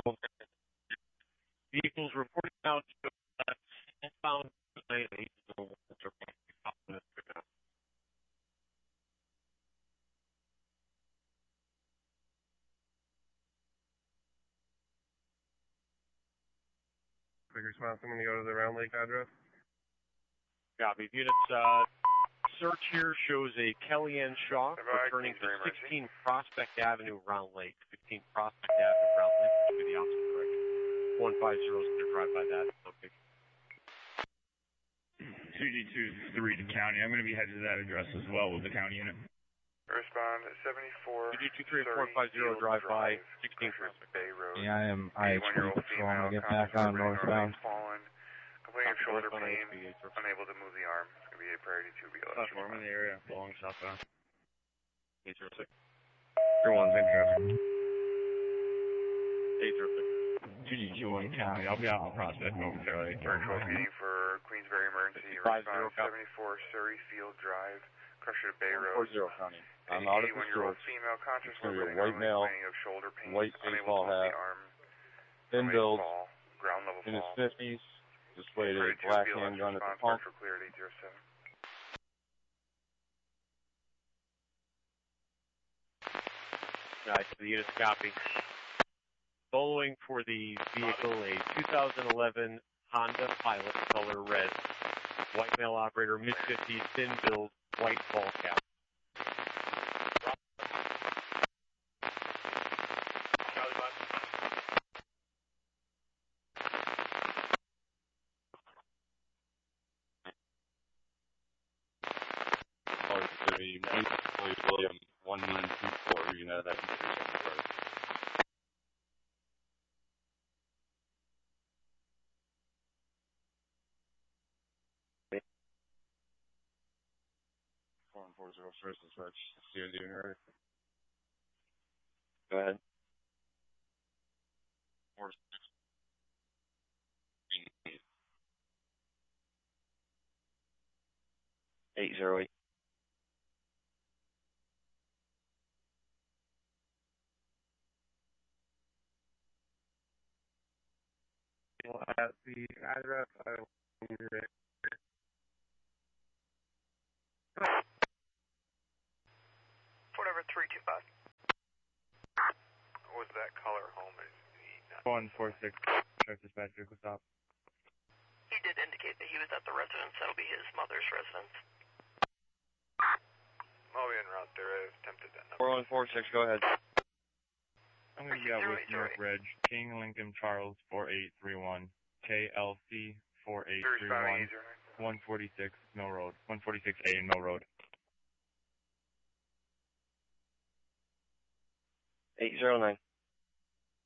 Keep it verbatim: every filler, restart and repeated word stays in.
Vehicles reporting out to uh, southbound lane. Quick response, I'm going to go to the Round Lake address. Copy. Units, uh, search here shows a Kellyanne Shaw returning to sixteen Prospect Avenue, Round Lake. fifteen Prospect Avenue, Round Lake, which would be the opposite direction. one five zero is going to drive by that. Okay. two G two three to county. I'm going to be headed to that address as well with the county unit. Respond seventy-four. two G two three four five zero drive by sixteen Prospect Bay Road. Yeah, I am. I actually patrolling to get back on northbound. Fallen. Complaining of shoulder pain. Unable to move the arm. It's going to be a priority two B L. Platform in the area. Long southbound. eight zero six. Your one's in traffic. eight zero six. two G two one county. I'll be out on Prospect momentarily. Virtual meeting for Queensbury Emergency. Respond seventy-four Surrey Field Drive. Crusher Bay Road. four zero county. I'm out at the source. Female conscious it's going to be a white male, of shoulder pain, white baseball hat, thin build, ground level in his fall. fifties, displayed a black handgun at the pump. Nice, the unit's copy. Following for the vehicle, a two thousand eleven Honda Pilot, color red. White male operator, mid fifties, thin build, white ball cap. William one nine two four, you know that he's four one four zero first is search. C O D unit. Go ahead. Four six. Eight zero eight. At the address, I will need it. Whatever, three two five. What was that color home? one four six. Sheriff Dispatcher, what's up? He did indicate that he was at the residence. That'll be his mother's residence. I'll be en route there. I attempted that number. four one four six, go ahead. I'm going to be out with North Reg, King Lincoln Charles four eight three one, K L C four eight three one, one forty-six Mill Road, one forty-six A Mill Road. eight zero nine.